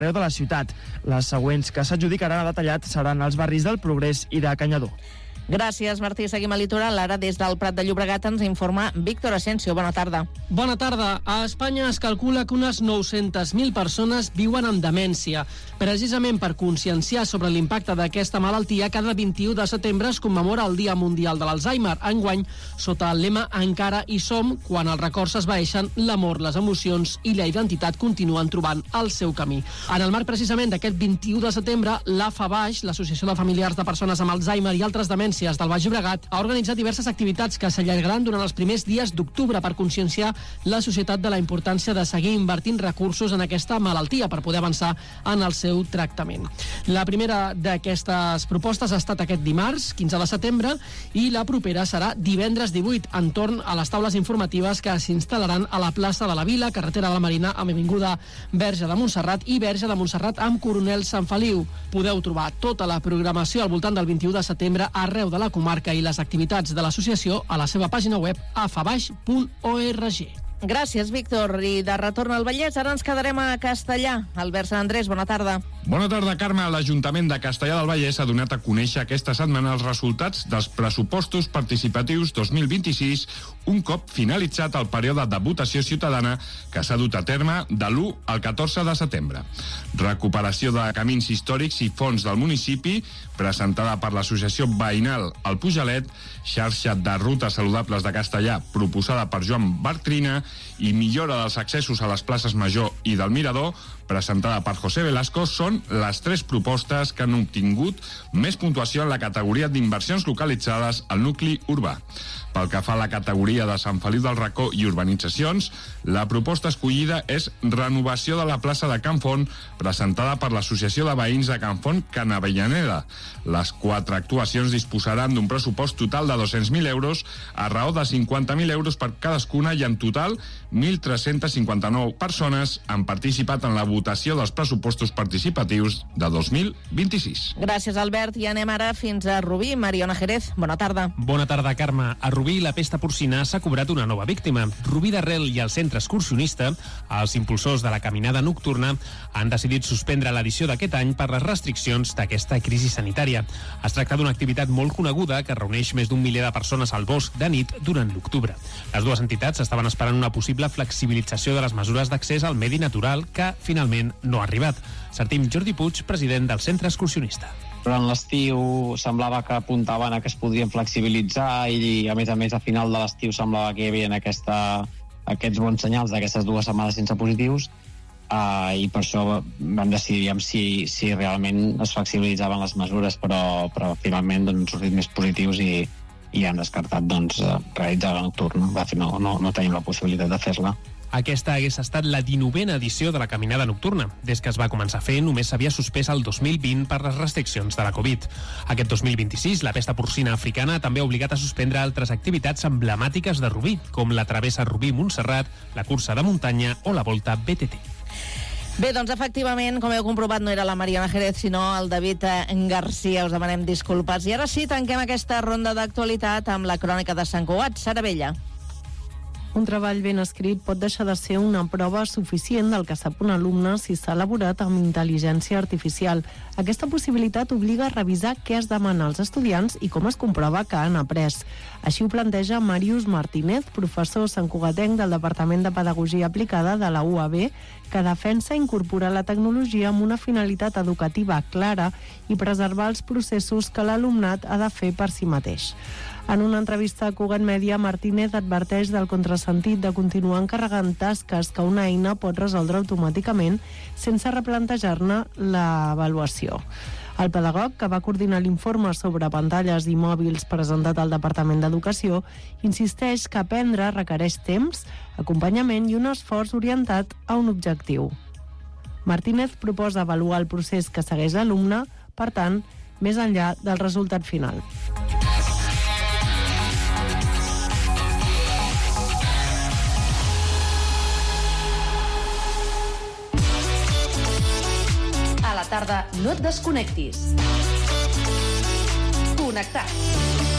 arreu de la ciutat. Les següents que s'adjudicaran a detallat seran els barris del Progrés i de Canyadó. Gràcies, Martí. Seguim a Litoral. Ara, des del Prat de Llobregat, ens informa Víctor Asensio. Bona tarda. Bona tarda. A Espanya es calcula que unes 900.000 persones viuen amb demència. Precisament per conscienciar sobre l'impacte d'aquesta malaltia, cada 21 de setembre es commemora el Dia Mundial de l'Alzheimer. Enguany, sota el lema Encara hi som, quan els records s'esvaeixen, l'amor, les emocions i la identitat continuen trobant el seu camí. En el marc precisament d'aquest 21 de setembre, l'AFA-Baix, l'Associació de Familiars de Persones amb Alzheimer i altres demències del Baix Llobregat, ha organitzat diverses activitats que s'allargaran durant els primers dies d'octubre per conscienciar la societat de la importància de seguir invertint recursos en aquesta malaltia per poder avançar en el seu tractament. La primera d'aquestes propostes ha estat aquest dimarts, 15 de setembre, i la propera serà divendres 18, entorn a les taules informatives que s'instal·laran a la plaça de la Vila, carretera de la Marina, amb avinguda Verge de Montserrat i Verge de Montserrat amb Coronel Sant Feliu. Podeu trobar tota la programació al voltant del 21 de setembre arreu de la comarca i les activitats de l'associació a la seva pàgina web afabaix.org. Gràcies, Víctor. I de retorn al Vallès, ara ens quedarem a Castellà. Albert Sant Andrés, bona tarda. Bona tarda, Carme. L'Ajuntament de Castellà del Vallès ha donat a conèixer aquesta setmana els resultats dels pressupostos participatius 2026, un cop finalitzat el període de votació ciutadana que s'ha dut a terme de l'1 al 14 de setembre. Recuperació de camins històrics i fons del municipi, presentada per l'associació veïnal El Pujalet, xarxa de rutes saludables de Castellà, proposada per Joan Bartrina, i millora dels accessos a les places Major i del Mirador, presentada per José Velasco, són les 3 propostes que han obtingut més puntuació en la categoria d'inversions localitzades al nucli urbà. Pel que fa a la categoria de Sant Feliu del Racó i urbanitzacions, la proposta escollida és renovació de la plaça de Can Font, presentada per l'Associació de Veïns de Can Font Can Avellaneda. Les 4 actuacions disposaran d'un pressupost total de 200.000 euros, a raó de 50.000 euros per cadascuna, i en total 1.359 persones han participat en la votació dels pressupostos participatius de 2026. Gràcies, Albert. I anem ara fins a Rubí. Mariona Jerez, bona tarda. Bona tarda, Carme. A Rubí, la pesta porcina s'ha cobrat una nova víctima. Rubí d'Arrel i el centre excursionista, els impulsors de la caminada nocturna, han decidit suspendre l'edició d'aquest any per les restriccions d'aquesta crisi sanitària. Es tracta d'una activitat molt coneguda que reuneix més d'1 miler de persones al bosc de nit durant l'octubre. Les dues entitats estaven esperant una possible flexibilització de les mesures d'accés al medi natural que finalment no ha arribat. Sentim Jordi Puig, president del centre excursionista. Durant l'estiu semblava que apuntaven a que es podrien flexibilitzar i a més a final de l'estiu semblava que hi havia aquests bons senyals d'aquestes 2 setmanes sense positius, i per això vam decidir si realment es flexibilitzaven les mesures, però finalment han sortit més positius i han descartat realitzar la nocturna. No tenim la possibilitat de fer-la. Aquesta hagués estat la 19a edició de la caminada nocturna. Des que es va començar a fer, només s'havia suspès el 2020 per les restriccions de la Covid. Aquest 2026, la pesta porcina africana també ha obligat a suspendre altres activitats emblemàtiques de Rubí, com la travessa Rubí-Montserrat, la cursa de muntanya o la volta BTT. Bé, doncs efectivament, com heu comprovat, no era la Mariona Jerez, sinó el David Garcia. Us demanem disculpes. I ara sí, tanquem aquesta ronda d'actualitat amb la crònica de Sant Cugat. Sara Vella. Un treball ben escrit pot deixar de ser una prova suficient del que sap un alumne si s'ha elaborat amb intel·ligència artificial. Aquesta possibilitat obliga a revisar què es demana als estudiants i com es comprova que han après. Així ho planteja Màrius Martínez, professor santcugatenc del Departament de Pedagogia Aplicada de la UAB, que defensa incorporar la tecnologia amb una finalitat educativa clara i preservar els processos que l'alumnat ha de fer per si mateix. En una entrevista a Cugat Mèdia, Martínez adverteix del contrasentit de continuar encarregant tasques que una eina pot resoldre automàticament sense replantejar-ne l'avaluació. El pedagog, que va coordinar l'informe sobre pantalles i mòbils presentat al Departament d'Educació, insisteix que aprendre requereix temps, acompanyament i un esforç orientat a un objectiu. Martínez proposa avaluar el procés que segueix l'alumne, per tant, més enllà del resultat final. A la tarda no et desconnectis. Connectats.